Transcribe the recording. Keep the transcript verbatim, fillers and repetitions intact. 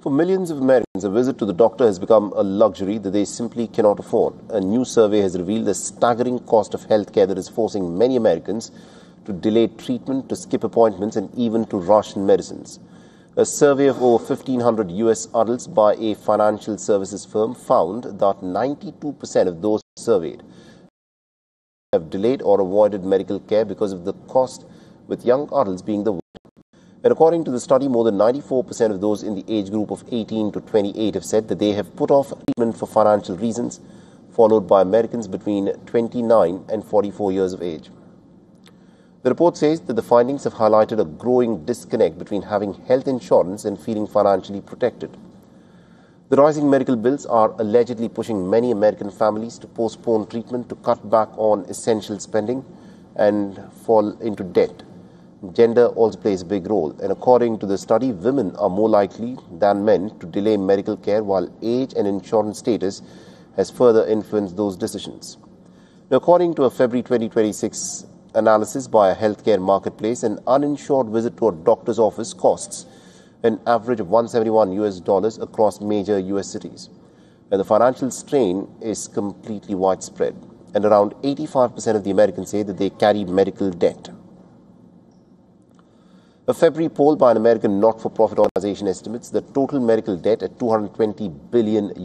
For millions of Americans, a visit to the doctor has become a luxury that they simply cannot afford. A new survey has revealed the staggering cost of healthcare that is forcing many Americans to delay treatment, to skip appointments, and even to ration medicines. A survey of over fifteen hundred U S adults by a financial services firm found that ninety-two percent of those surveyed have delayed or avoided medical care because of the cost, with young adults being the worst. And according to the study, more than ninety-four percent of those in the age group of eighteen to twenty-eight have said that they have put off treatment for financial reasons, followed by Americans between twenty-nine and forty-four years of age. The report says that the findings have highlighted a growing disconnect between having health insurance and feeling financially protected. The rising medical bills are allegedly pushing many American families to postpone treatment, to cut back on essential spending, and fall into debt. Gender also plays a big role, and according to the study, women are more likely than men to delay medical care, while age and insurance status has further influenced those decisions. Now, according to a February twenty twenty-six analysis by a healthcare marketplace, an uninsured visit to a doctor's office costs an average of one hundred seventy-one U S dollars across major U S cities. And the financial strain is completely widespread, and around eighty-five percent of the Americans say that they carry medical debt. A February poll by an American not-for-profit organization estimates the total medical debt at two hundred twenty billion